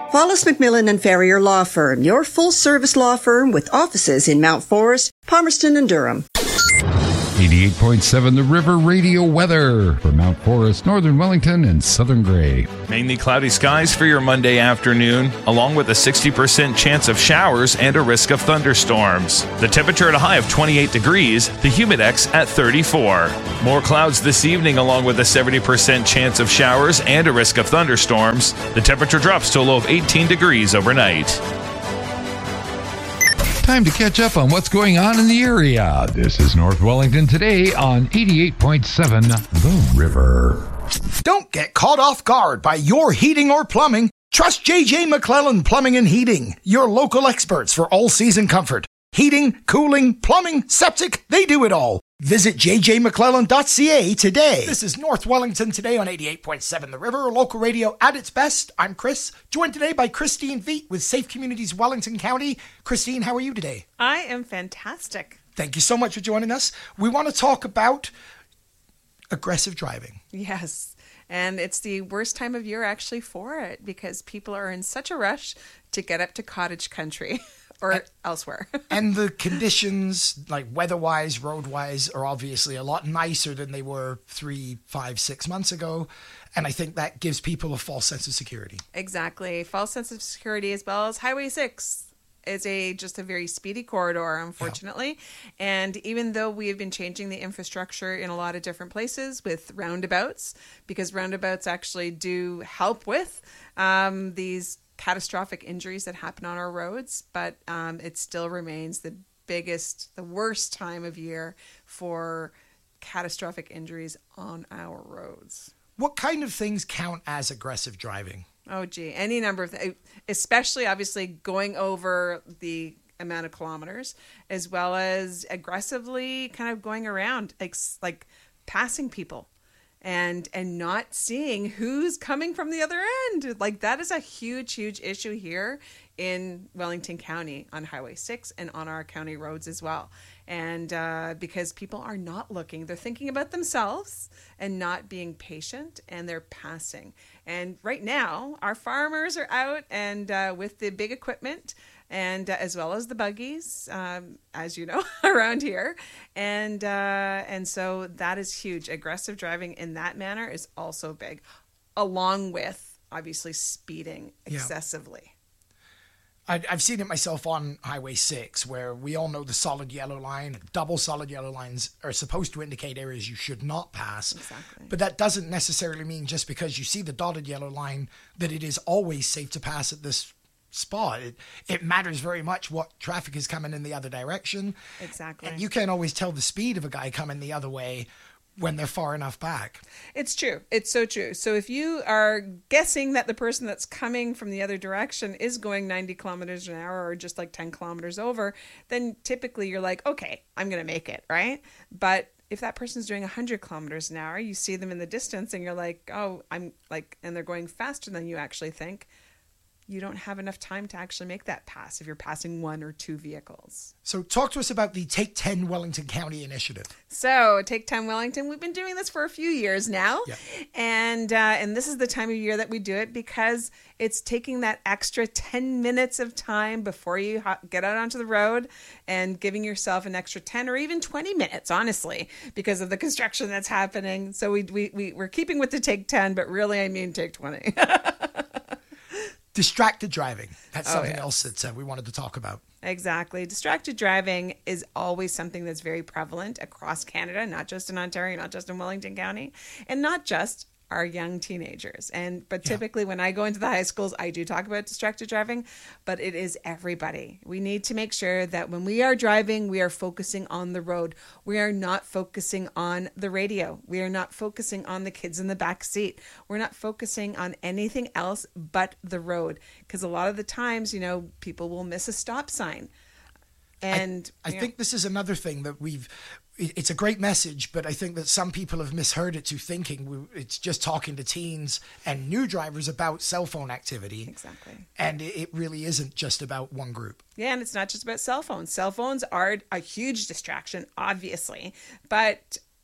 Wallace McMillan and Ferrier Law Firm, your full-service law firm with offices in Mount Forest, Palmerston, and Durham. 88.7 The River Radio weather for Mount Forest, Northern Wellington, and Southern Grey. Mainly cloudy skies for your Monday afternoon, along with a 60% chance of showers and a risk of thunderstorms. The temperature at a high of 28 degrees, the humidex at 34. More clouds this evening, along with a 70% chance of showers and a risk of thunderstorms. The temperature drops to a low of 18 degrees overnight. Time to catch up on what's going on in the area. This is North Wellington today on 88.7 The River. Don't get caught off guard by your heating or plumbing. Trust J.J. McClellan Plumbing and Heating, your local experts for all-season comfort. Heating, cooling, plumbing, septic, they do it all. Visit jjmcclellan.ca today. This is North Wellington today on 88.7 The River, local radio at its best. I'm Chris, joined today by Christine Veet with Safe Communities Wellington County. Christine, how are you today? I am fantastic. Thank you so much for joining us. We want to talk about aggressive driving. Yes, and it's the worst time of year actually for it because people are in such a rush to get up to cottage country. Or elsewhere. And the conditions, like weather-wise, road-wise, are obviously a lot nicer than they were 3, 5, 6 months ago. And I think that gives people a false sense of security. Exactly. False sense of security, as well as Highway 6 is just a very speedy corridor, unfortunately. Yeah. And even though we have been changing the infrastructure in a lot of different places with roundabouts, because roundabouts actually do help with these catastrophic injuries that happen on our roads, but it still remains the worst time of year for catastrophic injuries on our roads. What kind of things count as aggressive driving? Oh, gee, any number of things, especially obviously going over the amount of kilometers, as well as aggressively kind of going around, like passing people. And not seeing who's coming from the other end. Like, that is a huge issue here in Wellington County on Highway 6 and on our county roads as well. And because people are not looking, they're thinking about themselves and not being patient, and they're passing. And right now, our farmers are out and with the big equipment, and as well as the buggies, as you know, around here. And so that is huge. Aggressive driving in that manner is also big, along with, obviously, speeding excessively. I've seen it myself on Highway 6, where we all know the solid yellow line, double solid yellow lines are supposed to indicate areas you should not pass. Exactly. But that doesn't necessarily mean just because you see the dotted yellow line that it is always safe to pass at this spot. It matters very much what traffic is coming in the other direction. Exactly. And you can't always tell the speed of a guy coming the other way when they're far enough back. It's true. It's so true. So if you are guessing that the person that's coming from the other direction is going 90 kilometers an hour or just like 10 kilometers over, then typically you're like, okay, I'm going to make it, right? But if that person's doing 100 kilometers an hour, you see them in the distance and you're like, oh, and they're going faster than you actually think. You don't have enough time to actually make that pass if you're passing one or two vehicles. So talk to us about the Take 10 Wellington County initiative. So Take 10 Wellington, we've been doing this for a few years now. Yeah. And this is the time of year that we do it because it's taking that extra 10 minutes of time before you get out onto the road and giving yourself an extra 10 or even 20 minutes, honestly, because of the construction that's happening. So we're keeping with the Take 10, but really I mean Take 20. Distracted driving. That's something else that we wanted to talk about. Exactly. Distracted driving is always something that's very prevalent across Canada, not just in Ontario, not just in Wellington County, and not just our young teenagers. But typically when I go into the high schools, I do talk about distracted driving, but it is everybody. We need to make sure that when we are driving, we are focusing on the road. We are not focusing on the radio. We are not focusing on the kids in the back seat. We're not focusing on anything else but the road. Because a lot of the times, people will miss a stop sign. And I think this is another thing that it's a great message, but I think that some people have misheard it to thinking it's just talking to teens and new drivers about cell phone activity. Exactly. And it really isn't just about one group. Yeah, and it's not just about cell phones. Cell phones are a huge distraction, obviously, but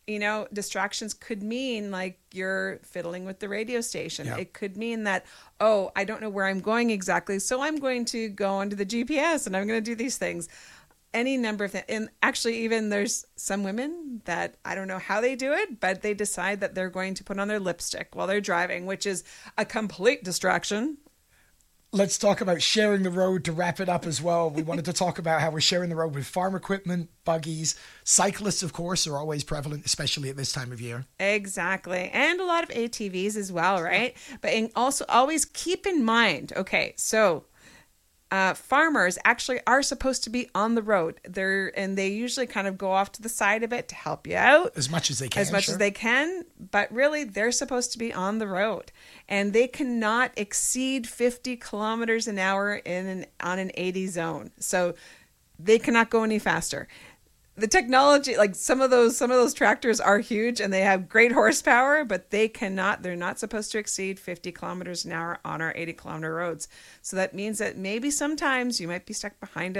distractions could mean like you're fiddling with the radio station. Yeah. It could mean that, oh, I don't know where I'm going exactly, so I'm going to go onto the GPS and I'm going to do these things. Any number of things. And actually, even there's some women that I don't know how they do it, but they decide that they're going to put on their lipstick while they're driving, which is a complete distraction. Let's talk about sharing the road to wrap it up as well. We wanted to talk about how we're sharing the road with farm equipment, buggies. Cyclists, of course, are always prevalent, especially at this time of year. Exactly. And a lot of ATVs as well, right? But also always keep in mind, okay, so farmers actually are supposed to be on the road. They usually kind of go off to the side of it to help you out. As much as they can. As much as they can. But really, they're supposed to be on the road. And they cannot exceed 50 kilometers an hour on an 80 zone. So they cannot go any faster. The technology, like some of those tractors are huge and they have great horsepower, but they're not supposed to exceed 50 kilometers an hour on our 80 kilometer roads. So that means that maybe sometimes you might be stuck behind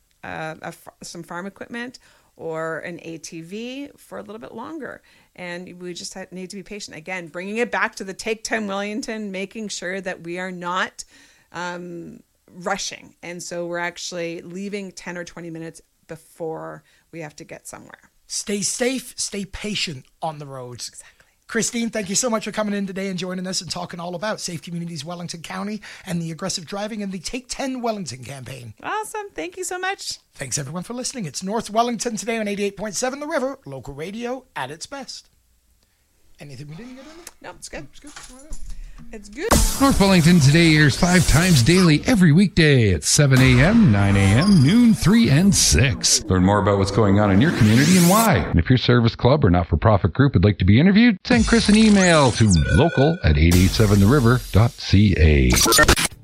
some farm equipment or an ATV for a little bit longer. And we just need to be patient. Again, bringing it back to the Take Time Wellington, making sure that we are not rushing. And so we're actually leaving 10 or 20 minutes before we have to get somewhere. Stay safe, stay patient on the roads. Exactly. Christine, thank you so much for coming in today and joining us and talking all about Safe Communities Wellington County and the aggressive driving and the Take 10 Wellington campaign. Awesome. Thank you so much. Thanks everyone for listening. It's North Wellington today on 88.7 The River, local radio at its best. Anything we didn't get in? No, it's good. It's good. It's good. North Wellington Today airs 5 times daily every weekday at 7 a.m., 9 a.m., noon, 3, and 6. Learn more about what's going on in your community and why. And if your service club or not-for-profit group would like to be interviewed, send Chris an email to local@887theriver.ca.